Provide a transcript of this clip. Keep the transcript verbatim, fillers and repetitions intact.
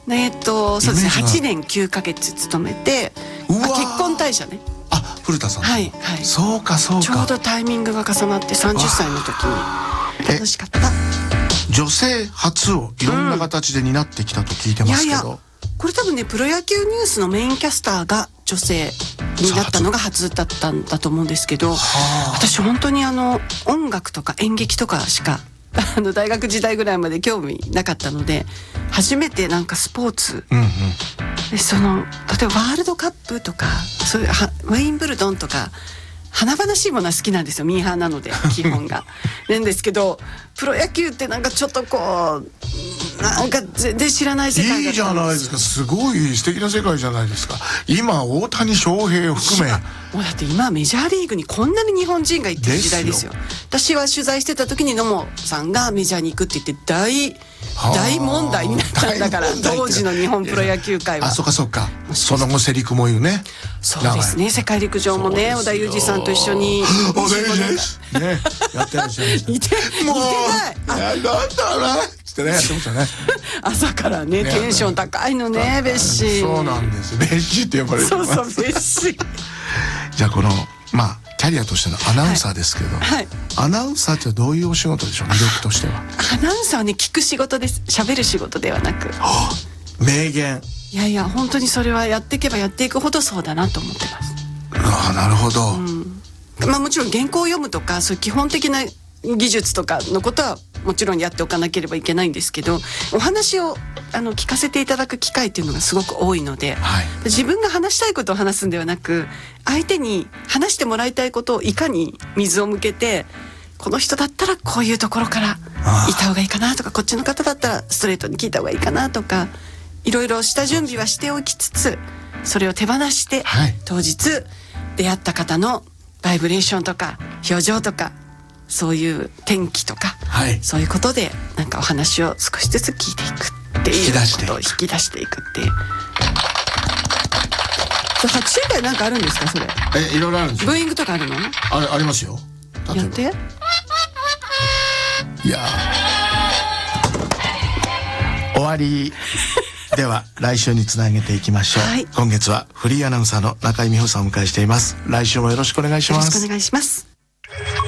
えっとそうですね、 イメージがはちねんきゅうかげつ勤めて、 うわーあ結婚退社ね。 あ、古田さん。 はいはい。 そうかそうか。 ちょうどタイミングが重なってさんじゅっさいの時に楽しかった。 女性初をいろんな形で担ってきたと聞いてますけど、 いやいやこれ多分ね、プロ野球ニュースのメインキャスターが女性になったのが初だったんだと思うんですけど、私本当にあの音楽とか演劇とかしかあの大学時代ぐらいまで興味なかったので、初めてなんかスポーツ、 うんうん、 でその例えばワールドカップとかそういうはウェインブルドンとか華々しいものは好きなんですよ、ミーハーなので基本がなんですけど、プロ野球ってなんかちょっとこうなんか全然知らない世界だったんです。 いいじゃないですか、すごい素敵な世界じゃないですか。今大谷翔平を含め、 もうだって今メジャーリーグにこんなに日本人が行ってる時代ですよ。私は取材してた時に野茂さんがメジャーに行くって言って大大問題になったんだから、当時の日本プロ野球界は。 あ、そうかそうか。その後セリクも言うね。 そうですね、世界陸上もね、織田裕二さんと一緒に織田裕二ですね、やってらっしゃいました。 似てもう似てない。 いやなんだろうなってね、やってましたね。 朝からね、テンション高いのね、ベッシー。 そうなんです。ベッシーって呼ばれてます。 そうそう、ベッシー。 じゃあこのまあキャリアとしてのアナウンサーですけど、 はいはい、 アナウンサーってどういうお仕事でしょう、魅力としては。 アナウンサーはね、聞く仕事です。喋る仕事ではなく。 はあ、名言。 いやいや、本当にそれはやっていけばやっていくほどそうだなと思ってます。 ああ、なるほど。 うん、まあもちろん原稿を読むとかそういう基本的な技術とかのことはもちろんやっておかなければいけないんですけど、お話をあの聞かせていただく機会っていうのがすごく多いので、はい、自分が話したいことを話すんではなく、相手に話してもらいたいことをいかに水を向けて、この人だったらこういうところからいた方がいいかなとか、こっちの方だったらストレートに聞いた方がいいかなとか、いろいろ下準備はしておきつつ、それを手放して、はい、当日出会った方のバイブレーションとか表情とか、そういう天気とか、はい、そういうことでなんかお話を少しずつ聞いていくっていうことを引き出していくっていう。作詞会なんかあるんですか、それ。 え、いろいろあるんですよ。 ブーイングとかあるの？ あれ、ありますよ。 やって。 いや終わりでは来週につなげていきましょう、はい、今月はフリーアナウンサーの中井美穂さんをお迎えしています。来週もよろしくお願いします。 よろしくお願いします。